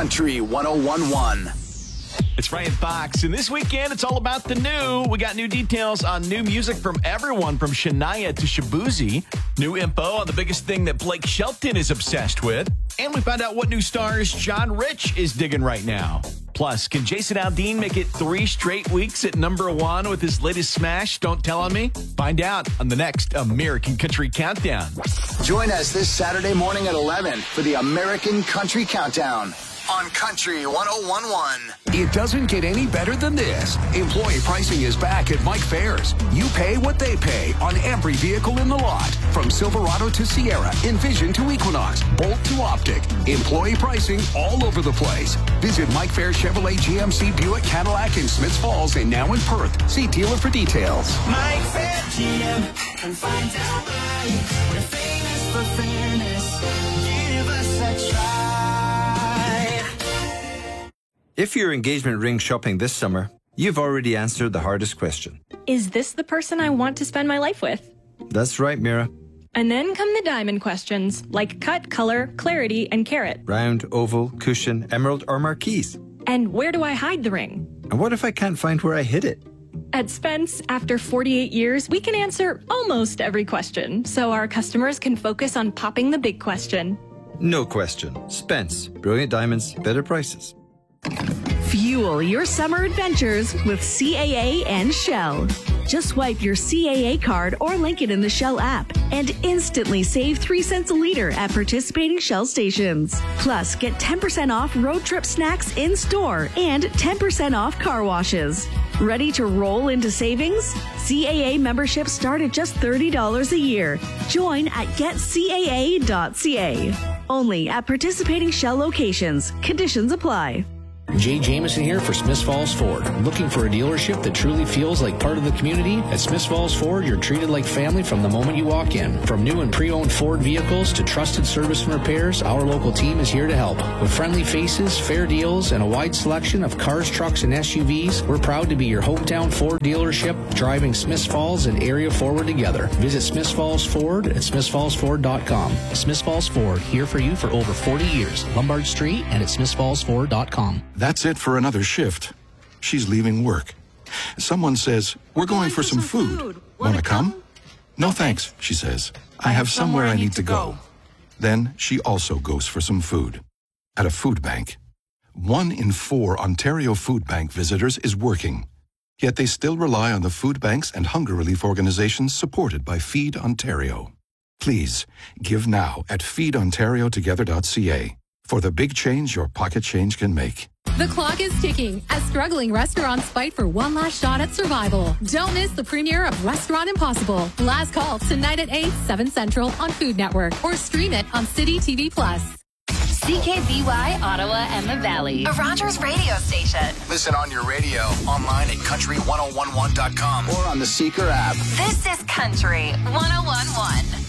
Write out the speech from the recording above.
Country 101.1. It's Ryan Fox, and this weekend it's all about the new. We got new details on new music from everyone from Shania to Shabuzi. New info on the biggest thing that Blake Shelton is obsessed with. And we found out what new stars John Rich is digging right now. Plus, can Jason Aldean make it 3 straight weeks at #1 with his latest smash, Don't Tell On Me? Find out on the next American Country Countdown. Join us this Saturday morning at 11 for the American Country Countdown on Country 101.1. It doesn't get any better than this. Employee pricing is back at Mike Fairs. You pay what they pay on every vehicle in the lot. From Silverado to Sierra, Envision to Equinox, Bolt to Optic. Employee pricing all over the place. Visit Mike Fairs Chevrolet, GMC, Buick, Cadillac in Smiths Falls and now in Perth. See dealer for details. Mike Fair GM and find out why we're famous for fairness. Give us a try. If you're engagement ring shopping this summer, you've already answered the hardest question. Is this the person I want to spend my life with? That's right, Mira. And then come the diamond questions, like cut, color, clarity, and carat. Round, oval, cushion, emerald, or marquise. And where do I hide the ring? And what if I can't find where I hid it? At Spence, after 48 years, we can answer almost every question, so our customers can focus on popping the big question. No question. Spence. Brilliant diamonds, better prices. Fuel your summer adventures with CAA and Shell. Just swipe your CAA card or link it in the Shell app and instantly save 3 cents a liter at participating Shell stations. Plus, get 10% off road trip snacks in store and 10% off car washes. Ready to roll into savings? CAA memberships start at just $30 a year. Join at getcaa.ca. Only at participating Shell locations. Conditions apply. Jay Jameson here for Smiths Falls Ford. Looking for a dealership that truly feels like part of the community? At Smiths Falls Ford, you're treated like family from the moment you walk in. From new and pre-owned Ford vehicles to trusted service and repairs, our local team is here to help. With friendly faces, fair deals, and a wide selection of cars, trucks, and SUVs, we're proud to be your hometown Ford dealership, driving Smiths Falls and area forward together. Visit Smiths Falls Ford at smithsfallsford.com. Smiths Falls Ford, here for you for over 40 years. Lombard Street and at smithsfallsford.com. That's it for another shift. She's leaving work. Someone says, "We're going for some food. Want to come?" "No thanks," she says. "I have somewhere I need to go." Then she also goes for some food. At a food bank. 1 in 4 Ontario Food Bank visitors is working. Yet they still rely on the food banks and hunger relief organizations supported by Feed Ontario. Please, give now at feedontariotogether.ca for the big change your pocket change can make. The clock is ticking as struggling restaurants fight for one last shot at survival. Don't miss the premiere of Restaurant Impossible. Last call tonight at 8, 7 Central on Food Network or stream it on City TV+. CKBY, Ottawa and the Valley. A Rogers radio station. Listen on your radio, online at country1011.com or on the Seeker app. This is Country 101.1.